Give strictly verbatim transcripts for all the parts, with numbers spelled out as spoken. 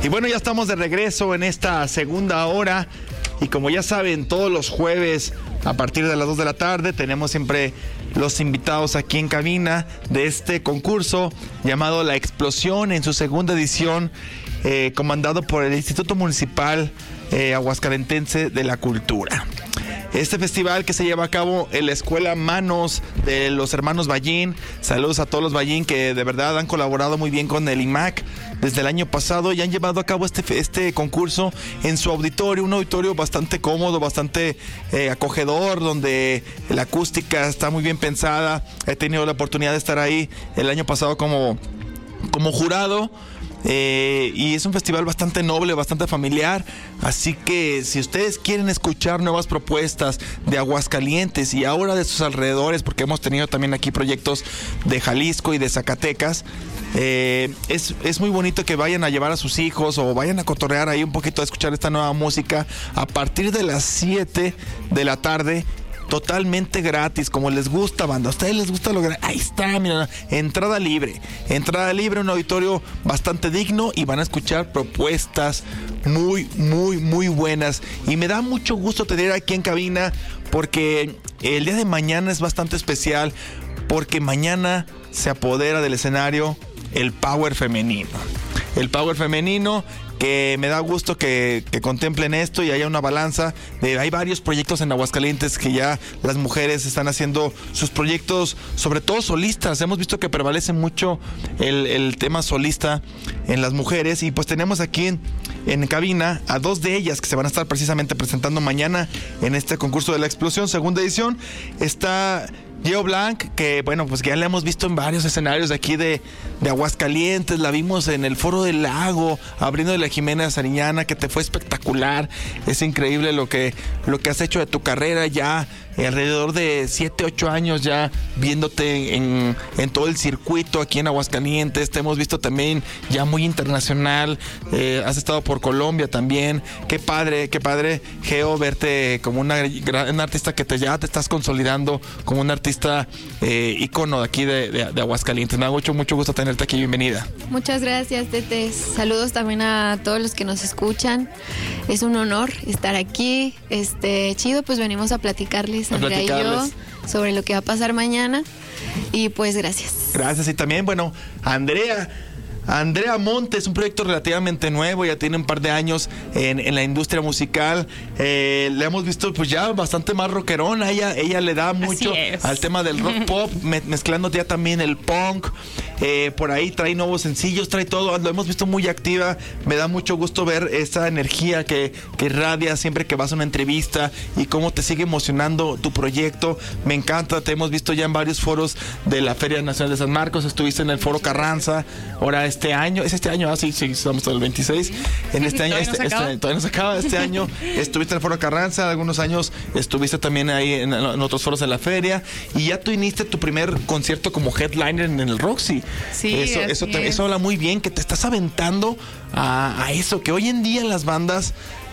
Y bueno, ya estamos de regreso en esta segunda hora. Y como ya saben, todos los jueves a partir de las dos de la tarde tenemos siempre los invitados aquí en cabina de este concurso llamado La Explosión en su segunda edición, eh, comandado por el Instituto Municipal eh, Aguascalentense de la Cultura. Este festival que se lleva a cabo en la Escuela Manos de los Hermanos Ballín. Saludos a todos los Ballín que de verdad han colaborado muy bien con el I M A C desde el año pasado y han llevado a cabo este, este concurso en su auditorio, un auditorio bastante cómodo, bastante eh, acogedor, donde la acústica está muy bien pensada. He tenido la oportunidad de estar ahí el año pasado como, como jurado. Eh, y es un festival bastante noble, bastante familiar, así que si ustedes quieren escuchar nuevas propuestas de Aguascalientes y ahora de sus alrededores, porque hemos tenido también aquí proyectos de Jalisco y de Zacatecas, eh, es, es muy bonito que vayan a llevar a sus hijos o vayan a cotorrear ahí un poquito a escuchar esta nueva música a partir de las siete de la tarde. Totalmente gratis, como les gusta, banda. A ustedes les gusta lo gratis. Ahí está, mira, entrada libre. Entrada libre, un auditorio bastante digno y van a escuchar propuestas muy, muy, muy buenas. Y me da mucho gusto tener aquí en cabina porque el día de mañana es bastante especial porque mañana se apodera del escenario el Power Femenino. El Power Femenino que me da gusto que, que contemplen esto y haya una balanza. De, hay varios proyectos en Aguascalientes que ya las mujeres están haciendo sus proyectos, sobre todo solistas. Hemos visto que prevalece mucho el, el tema solista en las mujeres y pues tenemos aquí en, en cabina a dos de ellas que se van a estar precisamente presentando mañana en este concurso de La Explosión, segunda edición. Está Geo Blanc, que bueno, pues ya la hemos visto en varios escenarios de aquí de, de Aguascalientes. La vimos en el Foro del Lago, abriendo de la Jimena Sariñana, que te fue espectacular. Es increíble lo que, lo que has hecho de tu carrera ya, eh, alrededor de siete, ocho años ya viéndote en, en todo el circuito aquí en Aguascalientes. Te hemos visto también ya muy internacional. Eh, has estado por Colombia también. Qué padre, qué padre, Geo, verte como una gran artista que te, ya te estás consolidando como una artista eh, ícono de aquí de, de, de Aguascalientes. Me da mucho, mucho gusto tenerte aquí. Bienvenida. Muchas gracias, Tete. Saludos también a todos los que nos escuchan. Es un honor estar aquí. Este, chido, pues venimos a platicarles, a Andrea y yo, sobre lo que va a pasar mañana. Y pues gracias. Gracias. Y también, bueno, Andrea. Andrea Montes, un proyecto relativamente nuevo, ya tiene un par de años en, en la industria musical. Eh, le hemos visto pues ya bastante más rockerona. Ella, ella le da mucho al tema del rock pop, me, mezclando ya también el punk. Eh, por ahí trae nuevos sencillos, trae todo. Lo hemos visto muy activa. Me da mucho gusto ver esa energía que, que irradia siempre que vas a una entrevista y cómo te sigue emocionando tu proyecto. Me encanta, te hemos visto ya en varios foros de la Feria Nacional de San Marcos. Estuviste en el Foro Carranza. Ahora es Este año, es este año, ah, sí, sí, estamos todo el veintiséis. En este año, ¿Todavía, este, no este, todavía no se acaba. Este año estuviste en el Foro Carranza, algunos años estuviste también ahí en, en otros foros de la feria. Y ya tú iniciaste tu primer concierto como headliner en el Roxy. Sí, eso, eso, te, eso habla muy bien, que te estás aventando a, a eso, que hoy en día las bandas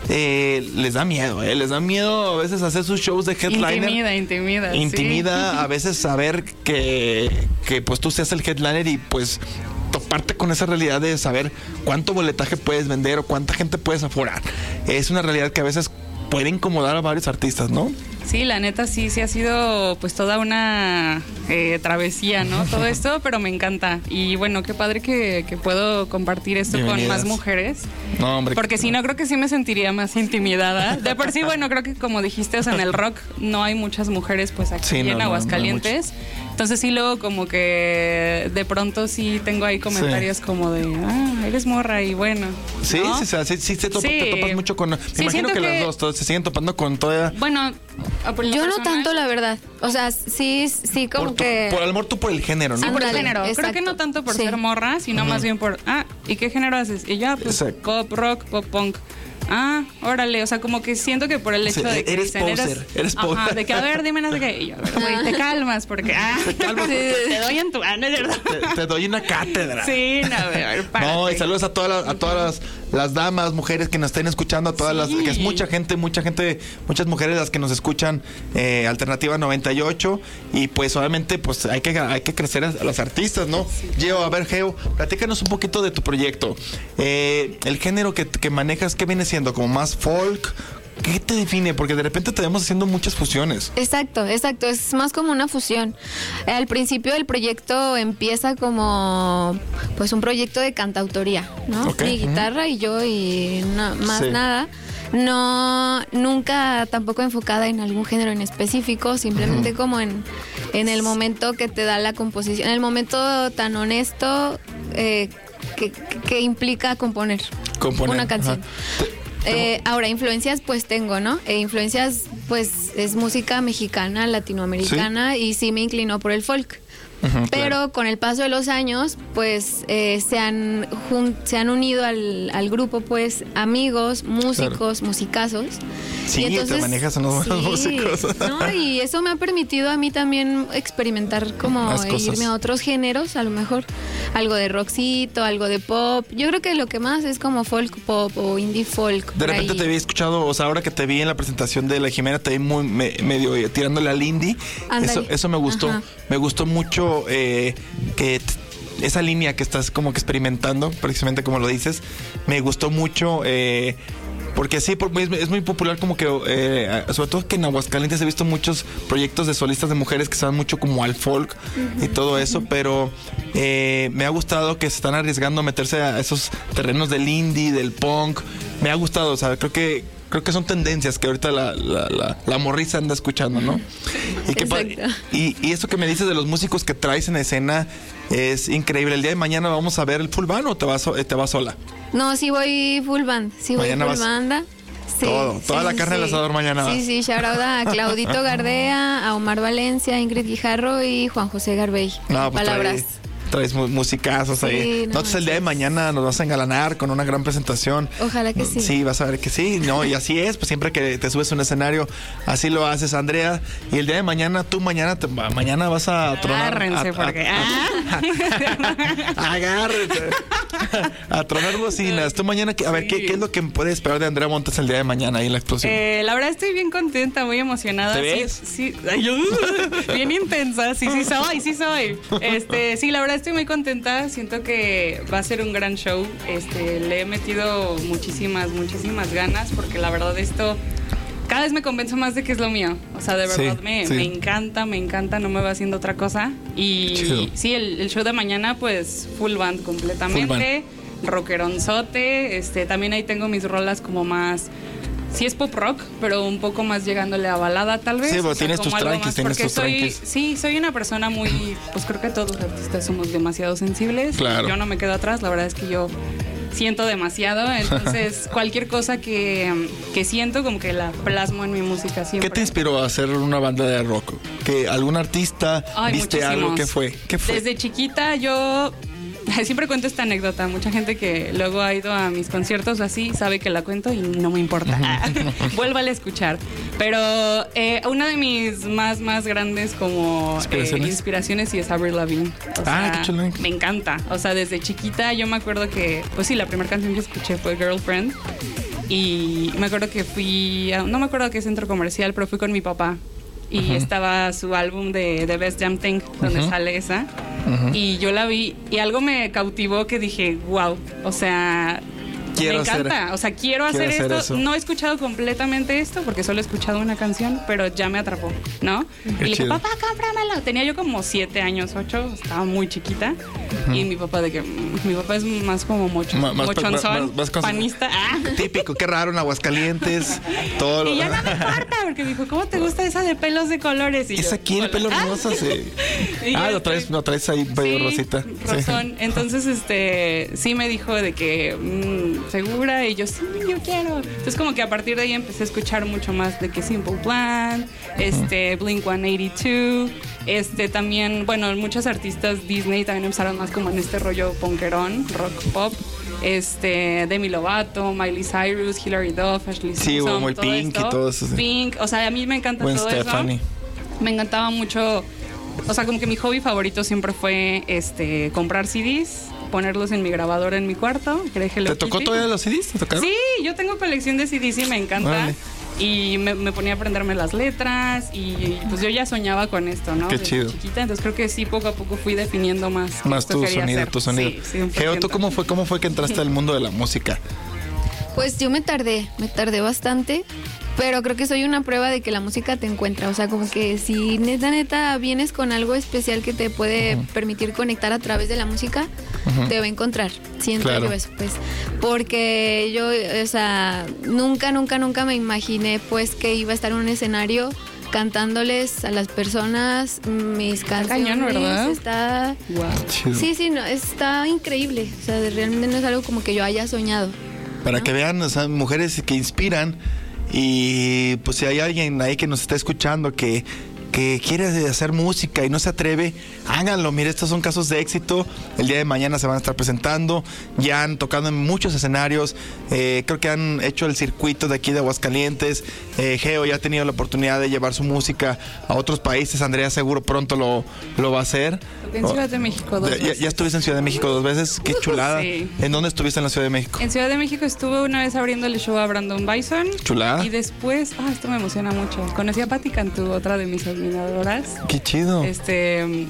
Eh, les da miedo, eh, les da miedo a veces hacer sus shows de headliner. Intimida, intimida. Intimida sí. A veces saber que, que pues tú seas el headliner y pues toparte con esa realidad de saber cuánto boletaje puedes vender o cuánta gente puedes aforar. Es una realidad que a veces puede incomodar a varios artistas, ¿no? Sí, la neta sí, sí ha sido pues toda una eh, travesía, ¿no? Todo esto, pero me encanta. Y bueno, qué padre que, que puedo compartir esto con más mujeres. No, hombre. Porque si no, creo que sí me sentiría más intimidada. De por sí, bueno, creo que como dijiste, o sea, en el rock no hay muchas mujeres pues aquí sí, no, en Aguascalientes. No, no Entonces sí, luego como que de pronto sí tengo ahí comentarios sí. como de, ah, eres morra y bueno. Sí, ¿no? sí, sí, sí, te, topa, sí. te topas mucho con... Me sí, imagino que, que las dos todas, se siguen topando con toda... Bueno... Yo personal, no tanto, la verdad. O sea, sí, sí, como por tu, que... Por el amor tú por el género, ¿no? Sí, por el sí. género. Exacto. Creo que no tanto por sí. ser morra, sino uh-huh. más bien por, ah, ¿y qué género haces? Y yo, pues, Exacto. pop, rock, pop, punk. ah, órale, o sea, como que siento que por el hecho o sea, de que eres dicen, poser, eres, eres poser. Ajá, de que a ver, dime no sé qué, y yo, a ver, güey, te calmas porque, ah, te, calmas porque te doy en tu, ah, no es verdad. Te, te doy una cátedra. Sí, no, a ver, a ver, párate. No, y saludos a todas las, a todas las, las damas, mujeres que nos estén escuchando, a todas sí. las, que es mucha gente, mucha gente, muchas mujeres las que nos escuchan, eh, Alternativa noventa y ocho, y pues obviamente pues hay que, hay que crecer a, a los artistas, ¿no? Sí. Geo, a ver, Geo, platícanos un poquito de tu proyecto. Eh, el género que, que manejas, ¿qué viene siendo? ¿Como más folk? ¿Qué te define? Porque de repente te vemos haciendo muchas fusiones. Exacto, exacto. Es más como una fusión. Al principio el proyecto empieza como pues un proyecto de cantautoría, ¿no? Okay. Mi guitarra uh-huh. y yo y no, más sí. nada. No, nunca tampoco enfocada en algún género en específico, simplemente uh-huh. como en, en el momento que te da la composición, en el momento tan honesto eh, que, que implica componer, componer una canción. Ajá. Eh, ahora, influencias pues tengo, ¿no? Eh, influencias pues es música mexicana, latinoamericana, ¿sí? Y sí me inclinó por el folk. Uh-huh, pero claro. Con el paso de los años pues eh, se han jun- se han unido al, al grupo pues amigos, músicos, claro. musicazos. Sí, y entonces, te manejas a los sí, músicos. ¿no? Y eso me ha permitido a mí también experimentar como irme a otros géneros, a lo mejor algo de rockcito, algo de pop. Yo creo que lo que más es como folk pop o indie folk. De repente ahí. Te había escuchado, o sea, ahora que te vi en la presentación de La Jimena, te vi muy me, medio eh, tirándole al indie. Eso, eso me gustó. Ajá. Me gustó mucho eh, que t- esa línea que estás como que experimentando, precisamente como lo dices, me gustó mucho. Eh, Porque sí, es muy popular como que, eh, sobre todo que en Aguascalientes he visto muchos proyectos de solistas de mujeres que se van mucho como al folk uh-huh. y todo eso, uh-huh. pero eh, me ha gustado que se están arriesgando a meterse a esos terrenos del indie, del punk. Me ha gustado, o sea, creo que creo que son tendencias que ahorita la, la, la, la morrisa anda escuchando, ¿no? Y, que, y, y eso que me dices de los músicos que traes en escena es increíble. El día de mañana vamos a ver el full band o te vas, te vas sola. No, sí voy full band, sí voy mañana full banda. Sí, todo, toda sí, la carne del sí. asador mañana. Sí, sí, shout out a Claudito Gardea, a Omar Valencia, a Ingrid Guijarro y Juan José Garbey. No, pues palabras. Trae, traes musicazos sí, ahí. No, entonces el día de mañana nos vas a engalanar con una gran presentación. Ojalá que sí. Sí, vas a ver que sí, no, y así es, pues siempre que te subes a un escenario, así lo haces, Andrea. Y el día de mañana, tú mañana te, mañana vas a tronar. Agárrense, a, porque. A, a, a, agárrense. A tronar bocinas. Tú mañana, a ver, sí. ¿qué, ¿qué es lo que puedes esperar de Andrea Montes el día de mañana ahí en la explosión? Eh, la verdad estoy bien contenta, muy emocionada. ¿Te ves? Sí, sí bien intensa, sí, sí soy, sí soy. Este, sí, la verdad estoy muy contenta, siento que va a ser un gran show. Este, le he metido muchísimas, muchísimas ganas, porque la verdad esto cada vez me convenzo más de que es lo mío. O sea, de verdad sí, me, sí. me encanta, me encanta, no me va haciendo otra cosa. Y Chido. sí, el, el show de mañana, pues, full band completamente, full band. Rockeronzote. Este, también ahí tengo mis rolas como más. Sí es pop rock, pero un poco más llegándole a balada tal vez. Sí, pero o sea, tienes tus tranquis, tienes tus soy, tranquis. Sí, soy una persona muy, pues creo que todos los artistas somos demasiado sensibles. Claro. Yo no me quedo atrás, la verdad es que yo siento demasiado, entonces cualquier cosa que, que siento como que la plasmo en mi música siempre. ¿Qué te inspiró a hacer una banda de rock? ¿Que algún artista Ay, viste muchísimos. algo? ¿Qué fue? ¿Qué fue? Desde chiquita yo siempre cuento esta anécdota. Mucha gente que luego ha ido a mis conciertos así sabe que la cuento y no me importa. Vuélvale a escuchar. Pero eh, una de mis más, más grandes como ¿Inspiraciones? Eh, inspiraciones sí es Avril Lavigne. O ah, sea, qué chulo. Me encanta. O sea, desde chiquita yo me acuerdo que, pues sí, la primera canción que escuché fue Girlfriend. Y me acuerdo que fui, a, no me acuerdo a qué centro comercial, pero fui con mi papá. Y uh-huh. estaba su álbum de The Best Damn Thing, donde uh-huh. sale esa. Uh-huh. Y yo la vi y algo me cautivó que dije, wow, o sea, quiero me encanta. Hacer, o sea, quiero, quiero hacer, hacer esto. Eso. No he escuchado completamente esto porque solo he escuchado una canción, pero ya me atrapó, ¿no? Qué y le dije, papá, cómpramelo. Tenía yo como siete años, ocho, estaba muy chiquita. Uh-huh. Y mi papá de que, mi papá es más como mocho, más, mochonzón, más, más, más panista. Ah. Típico, qué raro en Aguascalientes. Todo y ya no me importa, porque me dijo, ¿cómo te gusta esa de pelos de colores? Y esa aquí el pelo rosa, sí. Ah, lo traes, lo traes ahí medio sí, rosita. Razón. Sí. Entonces, este, sí me dijo de que, mmm, segura, y yo, sí, yo quiero. Entonces, como que a partir de ahí empecé a escuchar mucho más de que Simple Plan, este, Blink ciento ochenta y dos, este, también, bueno, muchos artistas Disney también empezaron más como en este rollo punkerón, rock pop. este, Demi Lovato, Miley Cyrus, Hilary Duff, Ashley Sí, Simpson, muy todo Pink esto. y todo eso. Sí. Pink, o sea, a mí me encanta Gwen todo Stefani. eso. Me encantaba mucho, o sea, como que mi hobby favorito siempre fue este comprar C Ds, ponerlos en mi grabadora en mi cuarto. ¿Te tocó todavía los C Ds? ¿Te tocaron? Sí, yo tengo colección de C Ds y me encanta. Vale. Y me, me ponía a aprenderme las letras y pues yo ya soñaba con esto, ¿no? Qué Desde chido. chiquita, entonces creo que sí, poco a poco fui definiendo más. Más tu sonido, hacer. tu sonido. Sí, Geo, ¿tú cómo fue, cómo fue que entraste al mundo de la música? Pues yo me tardé, me tardé bastante, pero creo que soy una prueba de que la música te encuentra. O sea, como que si neta, neta vienes con algo especial que te puede uh-huh. permitir conectar a través de la música, uh-huh. te va a encontrar. Siento claro. yo eso, pues. Porque yo, o sea, nunca, nunca, nunca me imaginé, pues, que iba a estar en un escenario cantándoles a las personas mis canciones. Cañón, ¿verdad? Está... Wow. Sí, sí, no, está increíble. O sea, realmente no es algo como que yo haya soñado. Para ¿no? que vean, o sea, mujeres que inspiran. Y pues si hay alguien ahí que nos está escuchando que, que quiere hacer música y no se atreve, háganlo. Mire, estos son casos de éxito. El día de mañana se van a estar presentando. Ya han tocado en muchos escenarios. Eh, creo que han hecho el circuito de aquí de Aguascalientes. Eh, Geo ya ha tenido la oportunidad de llevar su música a otros países. Andrea seguro pronto lo, lo va a hacer. En Ciudad de México dos ya, veces. Ya estuviste en Ciudad de México dos veces. Qué chulada. Sí. ¿En dónde estuviste en la Ciudad de México? En Ciudad de México estuve una vez abriendo el show a Brandon Bison. Chulada. Y después, ah, esto me emociona mucho. Conocí a Patti Cantú, otra de mis admiradoras. Qué chido. Este,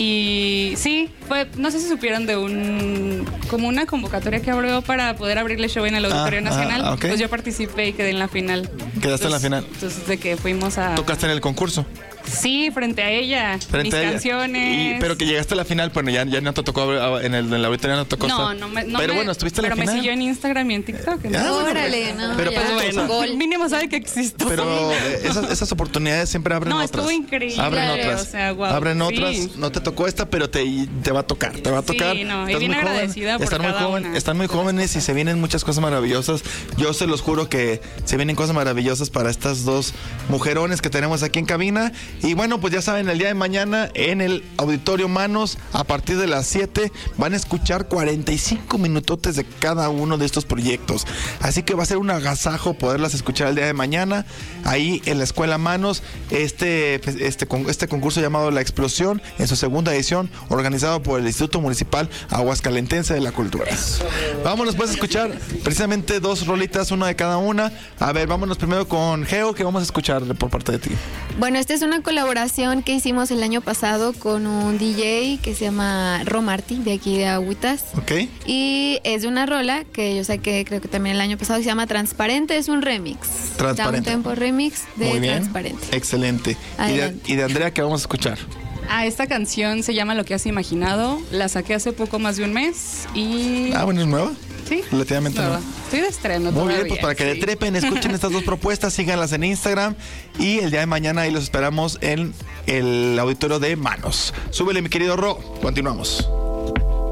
y sí, fue, no sé si supieron de un, como una convocatoria que abrió para poder abrirle show en el Auditorio ah, Nacional. Ah, okay. Pues yo participé y quedé en la final. Quedaste entonces, en la final. Entonces, de que fuimos a... ¿Tocaste en el concurso? Sí, frente a ella. Frente mis a ella. canciones. Y, pero que llegaste a la final, bueno, ya, ya no te tocó en el, en la auditoría, no te tocó. No, estar. no me. No pero me, bueno, estuviste en la pero final. Pero me siguió en Instagram y en TikTok. Ah, ¿no? bueno, Órale, no. Pero, ya, pero bueno, gol. mínimo sabe que existo. Pero eh, esas, esas oportunidades siempre abren no, otras. No, estuvo increíble. Abren otras. O sea, wow, abren sí. otras. No te tocó esta, pero te, te va a tocar. Te va a tocar. Sí, no, Estás y bien muy agradecida joven. por Están cada muy joven, una. Están muy jóvenes y se vienen muchas cosas maravillosas. Yo se los juro que se vienen cosas maravillosas para estas dos mujerones que tenemos aquí en cabina. Y bueno, pues ya saben, el día de mañana en el Auditorio Manos, a partir de las siete, van a escuchar cuarenta y cinco minutotes de cada uno de estos proyectos. Así que va a ser un agasajo poderlas escuchar el día de mañana, ahí en la Escuela Manos, este, este, este concurso llamado La Explosión, en su segunda edición, organizado por el Instituto Municipal Aguascalentense de la Cultura. Vámonos pues a escuchar precisamente dos rolitas, una de cada una. A ver, vámonos primero con Geo, que vamos a escuchar por parte de ti. Bueno, esta es una colaboración que hicimos el año pasado con un D J que se llama Romarty, de aquí de Agüitas. Ok. Y es de una rola que yo saqué, creo que también el año pasado, se llama Transparente, es un remix. Transparente. Da un tempo remix de Muy bien. Transparente. Excelente. ¿Y de, ¿Y de Andrea qué vamos a escuchar? Ah, esta canción se llama Lo que has imaginado. La saqué hace poco más de un mes y... Ah, bueno, ¿es nueva? Sí. Relativamente nueva. nueva. Estoy de estreno Muy todavía, bien, pues para que sí. le trepen, escuchen estas dos propuestas, síganlas en Instagram y el día de mañana ahí los esperamos en el Auditorio de Manos. Súbele, mi querido Ro. Continuamos.